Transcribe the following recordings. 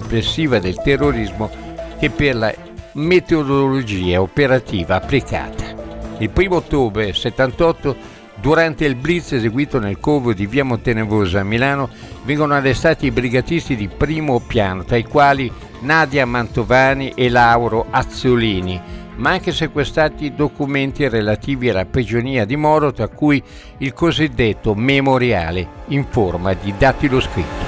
complessiva del terrorismo che per la metodologia operativa applicata. Il 1 ottobre 78, durante il blitz eseguito nel covo di via Montenevosa a Milano, vengono arrestati i brigatisti di primo piano, tra i quali Nadia Mantovani e Lauro Azzolini, ma anche sequestrati documenti relativi alla prigionia di Moro, tra cui il cosiddetto memoriale in forma di dattiloscritto.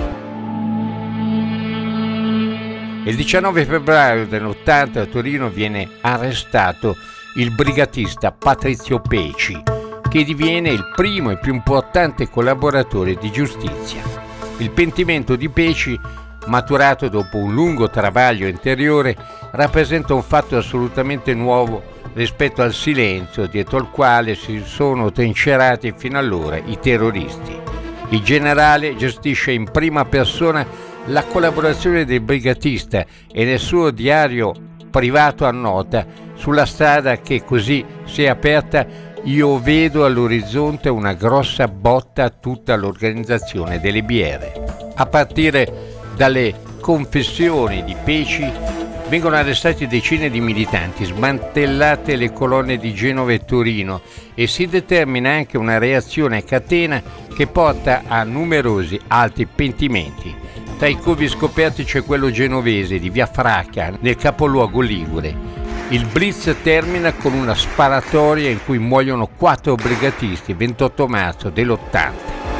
Il 19 febbraio dell'80 a Torino viene arrestato il brigatista Patrizio Peci, che diviene il primo e più importante collaboratore di giustizia. Il pentimento di Peci, maturato dopo un lungo travaglio interiore, rappresenta un fatto assolutamente nuovo rispetto al silenzio dietro al quale si sono trincerati fino allora i terroristi. Il generale gestisce in prima persona la collaborazione del brigatista e nel suo diario privato annota: sulla strada che così si è aperta io vedo all'orizzonte una grossa botta a tutta l'organizzazione delle BR. A partire dalle confessioni di Peci vengono arrestati decine di militanti, smantellate le colonne di Genova e Torino e si determina anche una reazione a catena che porta a numerosi altri pentimenti. Tra i covi scoperti c'è quello genovese di via Fracca, nel capoluogo ligure. Il blitz termina con una sparatoria in cui muoiono 4 brigatisti, 28 marzo dell'80.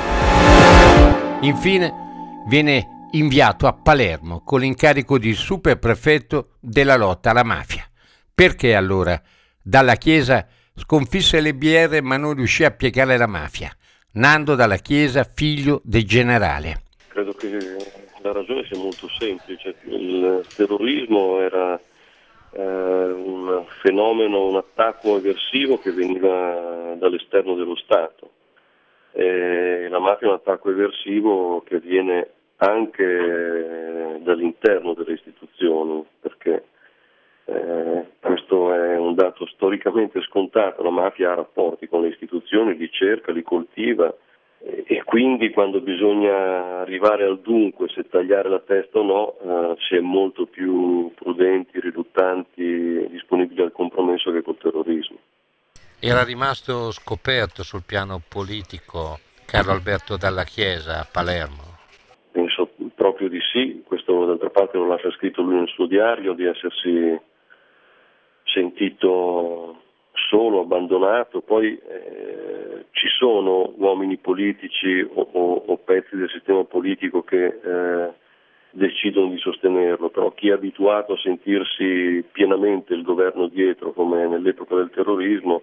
Infine viene inviato a Palermo con l'incarico di superprefetto della lotta alla mafia. Perché allora Dalla Chiesa sconfisse le BR ma non riuscì a piegare la mafia? Nando Dalla Chiesa, figlio del generale. Credo che la ragione sia molto semplice. Il terrorismo era un fenomeno, un attacco eversivo che veniva dall'esterno dello Stato. La mafia è un attacco eversivo che viene anche dall'interno delle istituzioni, perché questo è un dato storicamente scontato. La mafia ha rapporti con le istituzioni, li cerca, li coltiva, e quindi quando bisogna arrivare al dunque, se tagliare la testa o no, si è molto più prudenti, riluttanti, disponibili al compromesso che col terrorismo. Era rimasto scoperto sul piano politico Carlo Alberto Dalla Chiesa a Palermo? Penso proprio di sì. Questo d'altra parte lo lascia scritto lui nel suo diario, di essersi sentito solo, abbandonato. Poi ci sono uomini politici o pezzi del sistema politico che decidono di sostenerlo, però chi è abituato a sentirsi pienamente il governo dietro, come nell'epoca del terrorismo,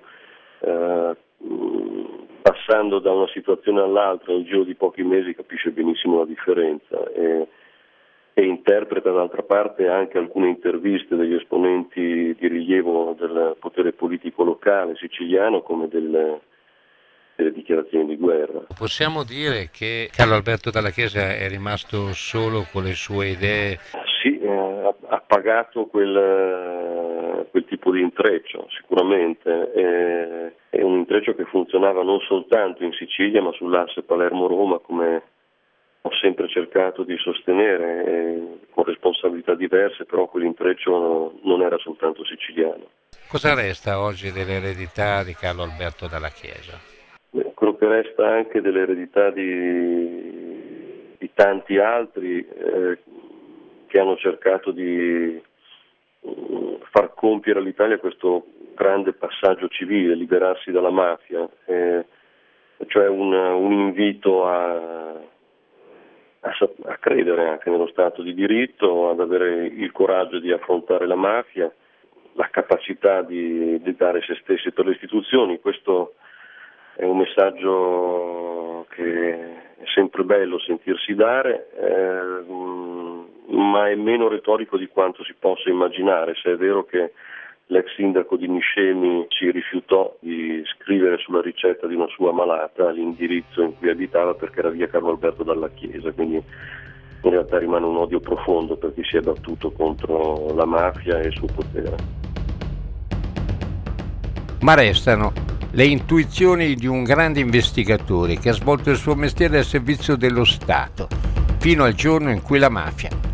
passando da una situazione all'altra nel giro di pochi mesi, capisce benissimo la differenza e interpreta d'altra parte anche alcune interviste degli esponenti di rilievo del potere politico locale siciliano come delle dichiarazioni di guerra. Possiamo dire che Carlo Alberto Dalla Chiesa è rimasto solo con le sue idee? Sì, ha pagato quel tipo di intreccio, sicuramente. È un intreccio che funzionava non soltanto in Sicilia, ma sull'asse Palermo-Roma, come ho sempre cercato di sostenere, con responsabilità diverse, però quell'intreccio non era soltanto siciliano. Cosa resta oggi dell'eredità di Carlo Alberto Dalla Chiesa? Quello che resta anche dell'eredità di tanti altri che hanno cercato di far compiere all'Italia questo grande passaggio civile, liberarsi dalla mafia, cioè un invito a credere anche nello Stato di diritto, ad avere il coraggio di affrontare la mafia, la capacità di dare se stessi per le istituzioni. Questo è un messaggio che è sempre bello sentirsi dare, ma è meno retorico di quanto si possa immaginare. Se è vero che l'ex sindaco di Niscemi ci rifiutò di scrivere sulla ricetta di una sua malata l'indirizzo in cui abitava perché era via Carlo Alberto Dalla Chiesa, quindi in realtà rimane un odio profondo per chi si è battuto contro la mafia e il suo potere. Ma restano le intuizioni di un grande investigatore che ha svolto il suo mestiere al servizio dello Stato, fino al giorno in cui la mafia